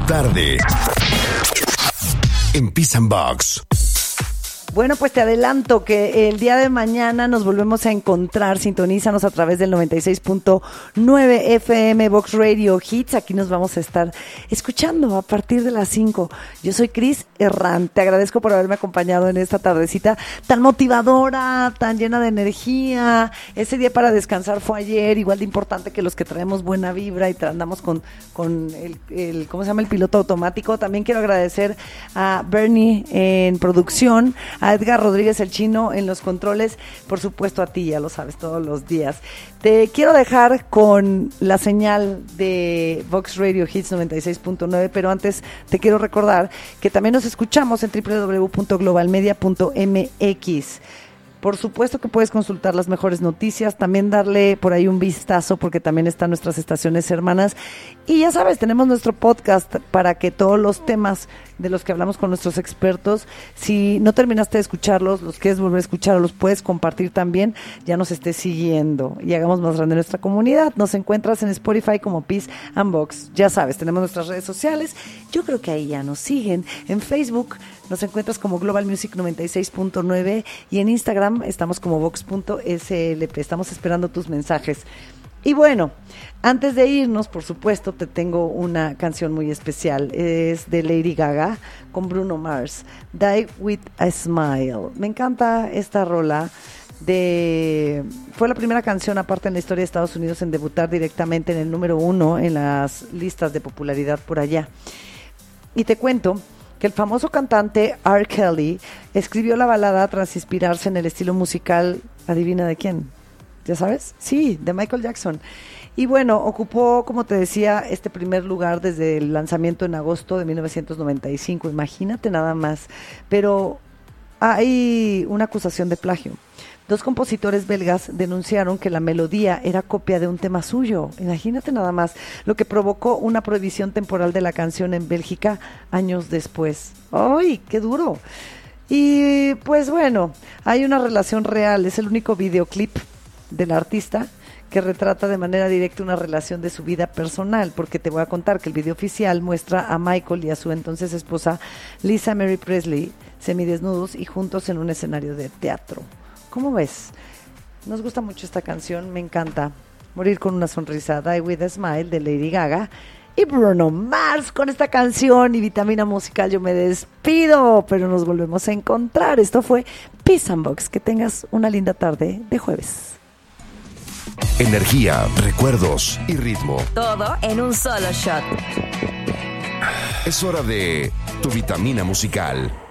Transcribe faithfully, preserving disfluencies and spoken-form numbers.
tarde en Peace and Box. Bueno, pues te adelanto que el día de mañana nos volvemos a encontrar. Sintonízanos a través del noventa y seis punto nueve F M Box Radio Hits. Aquí nos vamos a estar escuchando a partir de las cinco. Yo soy Cris Herrán. Te agradezco por haberme acompañado en esta tardecita tan motivadora, tan llena de energía. Ese día para descansar fue ayer, igual de importante que los que traemos buena vibra y andamos con, con el, el, ¿cómo se llama? El piloto automático. También quiero agradecer a Bernie en producción, a Edgar Rodríguez el Chino en los controles, por supuesto a ti, ya lo sabes, todos los días. Te quiero dejar con la señal de Vox Radio Hits noventa y seis punto nueve, pero antes te quiero recordar que también nos escuchamos en doble u doble u doble u punto global media punto m x. Por supuesto que puedes consultar las mejores noticias, también darle por ahí un vistazo porque también están nuestras estaciones hermanas. Y ya sabes, tenemos nuestro podcast para que todos los temas de los que hablamos con nuestros expertos, si no terminaste de escucharlos, los quieres volver a escuchar o los puedes compartir también, ya nos estés siguiendo y hagamos más grande nuestra comunidad. Nos encuentras en Spotify como Peace and Box. Ya sabes, tenemos nuestras redes sociales. Yo creo que ahí ya nos siguen. En Facebook nos encuentras como Global Music noventa y seis punto nueve y en Instagram estamos como vox punto s l p. Estamos esperando tus mensajes. Y bueno, antes de irnos, por supuesto, te tengo una canción muy especial. Es de Lady Gaga con Bruno Mars, Die With a Smile. Me encanta esta rola. De, fue la primera canción aparte en la historia de Estados Unidos en debutar directamente en el número uno en las listas de popularidad por allá. Y te cuento que el famoso cantante R. Kelly escribió la balada tras inspirarse en el estilo musical, ¿adivina de quién? ¿Ya sabes? Sí, de Michael Jackson. Y bueno, ocupó, como te decía, este primer lugar desde el lanzamiento en agosto de mil novecientos noventa y cinco. Imagínate nada más. Pero hay una acusación de plagio. Dos compositores belgas denunciaron que la melodía era copia de un tema suyo. Imagínate nada más, lo que provocó una prohibición temporal de la canción en Bélgica años después. ¡Ay, qué duro! Y pues bueno, hay una relación real. Es el único videoclip del artista que retrata de manera directa una relación de su vida personal, porque te voy a contar que el video oficial muestra a Michael y a su entonces esposa Lisa Mary Presley semidesnudos y juntos en un escenario de teatro. ¿Cómo ves? Nos gusta mucho esta canción, me encanta. Morir con una sonrisa, Die With a Smile de Lady Gaga y Bruno Mars con esta canción y Vitamina Musical. Yo me despido, pero nos volvemos a encontrar. Esto fue Peace and Box. Que tengas una linda tarde de jueves. Energía, recuerdos y ritmo. Todo en un solo shot. Es hora de tu vitamina musical.